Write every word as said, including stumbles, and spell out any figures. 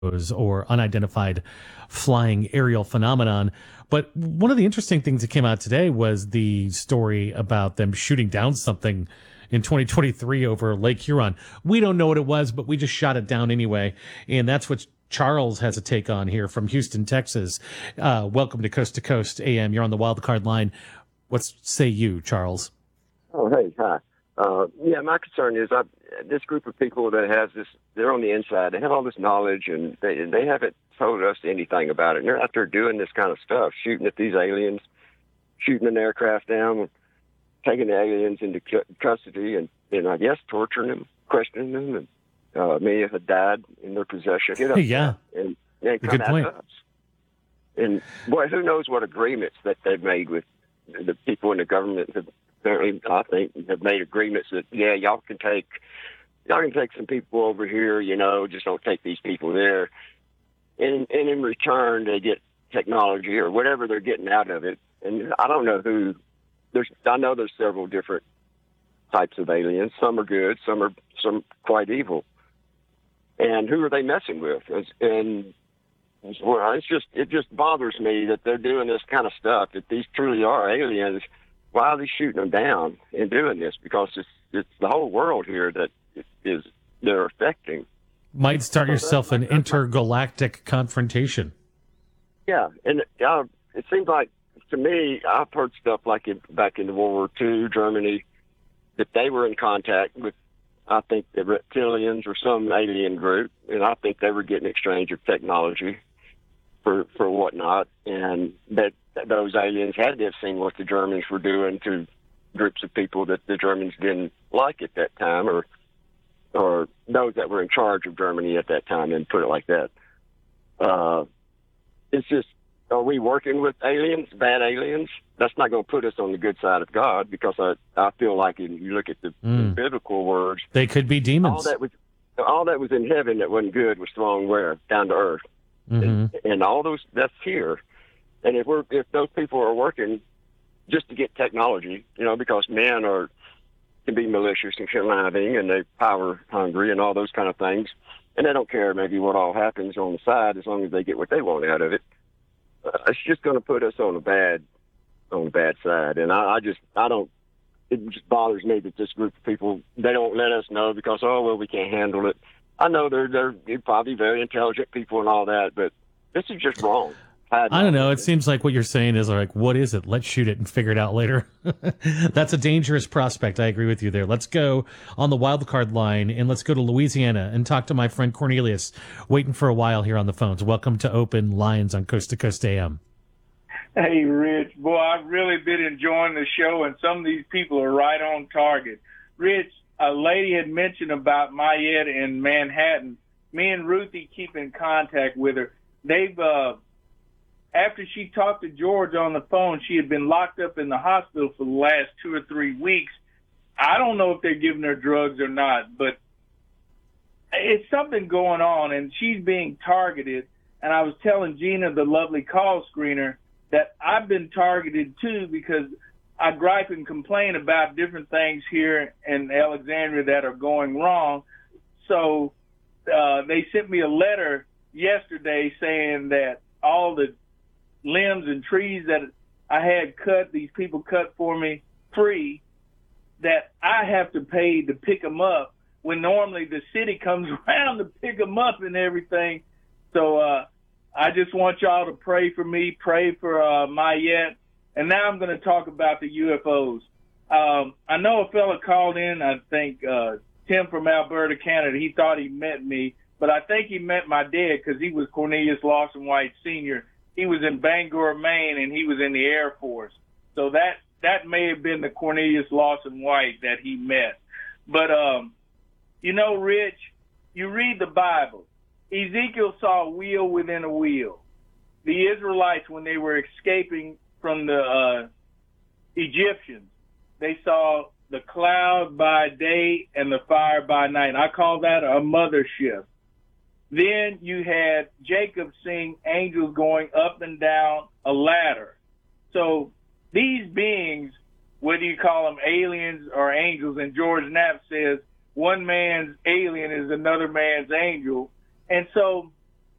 or unidentified flying aerial phenomenon. But one of the interesting things that came out today was the story about them shooting down something in twenty twenty-three over Lake Huron. We don't know what it was, but we just shot it down anyway. And that's what Charles has a take on here from Houston, Texas. Uh, welcome to Coast to Coast A M. You're on the wild card line. What say you, Charles? Oh, hey, hi. Uh, yeah, my concern is I, this group of people that has this, they're on the inside. They have all this knowledge, and they, they haven't told us anything about it. And they're out there doing this kind of stuff, shooting at these aliens, shooting an aircraft down, taking the aliens into cu- custody, and, and I guess torturing them, questioning them, and uh, many have died in their possession. You know, yeah, and, and come good point. at us. And boy, who knows what agreements that they've made with the people in the government that apparently, I think, have made agreements that, yeah, y'all can take, y'all can take some people over here, you know, just don't take these people there. And, and in return, they get technology or whatever they're getting out of it. And I don't know who, there's, I know there's several different types of aliens. Some are good, some are some quite evil. And who are they messing with? And well, it's just, it just bothers me that they're doing this kind of stuff, that these truly are aliens. Why are they shooting them down and doing this? Because it's it's the whole world here that is they're affecting. Might start yourself an intergalactic confrontation. Yeah, and uh, it seems like, to me, I've heard stuff like in, back in World War Two, Germany, that they were in contact with, I think, the reptilians or some alien group, and I think they were getting exchange of technology for for whatnot, and that those aliens had to have seen what the Germans were doing to groups of people that the Germans didn't like at that time, or or those that were in charge of Germany at that time, and put it like that. Uh, it's just, are we working with aliens, bad aliens? That's not going to put us on the good side of God, because I, I feel like if you look at the, mm. the biblical words, they could be demons. All that was, all that was in heaven that wasn't good was thrown where? Down to earth. Mm-hmm. And, and all those, that's here. And if we're if those people are working just to get technology, you know, because men are can be malicious and conniving, and they power hungry and all those kind of things, and they don't care maybe what all happens on the side as long as they get what they want out of it. Uh, it's just going to put us on a bad on the bad side, and I, I just I don't. It just bothers me that this group of people, they don't let us know because, oh well, we can't handle it. I know they're they're, they're probably very intelligent people and all that, but this is just wrong. I don't know. It seems like what you're saying is like, what is it? Let's shoot it and figure it out later. That's a dangerous prospect. I agree with you there. Let's go on the wild card line, and let's go to Louisiana and talk to my friend Cornelius, waiting for a while here on the phones. Welcome to Open Lines on Coast to Coast A M. Hey, Rich. Boy, I've really been enjoying the show, and some of these people are right on target. Rich, a lady had mentioned about Mayette in Manhattan. Me and Ruthie keep in contact with her. They've... uh After she talked to George on the phone, she had been locked up in the hospital for the last two or three weeks. I don't know if they're giving her drugs or not, but it's something going on, and she's being targeted. And I was telling Gina, the lovely call screener, that I've been targeted too, because I gripe and complain about different things here in Alexandria that are going wrong. So uh, they sent me a letter yesterday saying that all the limbs and trees that I had cut, these people cut for me free, that I have to pay to pick them up when normally the city comes around to pick them up and everything. So uh, I just want y'all to pray for me, pray for uh, Mayette. And now I'm going to talk about the U F Os. Um, I know a fella called in, I think uh, Tim from Alberta, Canada. He thought he met me, but I think he met my dad because he was Cornelius Lawson White Senior He was in Bangor, Maine, and he was in the Air Force. So that that may have been the Cornelius Lawson White that he met. But, um, you know, Rich, you read the Bible. Ezekiel saw a wheel within a wheel. The Israelites, when they were escaping from the uh, Egyptians, they saw the cloud by day and the fire by night. I call that a mothership. Then you had Jacob seeing angels going up and down a ladder. So these beings, whether you call them aliens or angels, and George Knapp says one man's alien is another man's angel. And so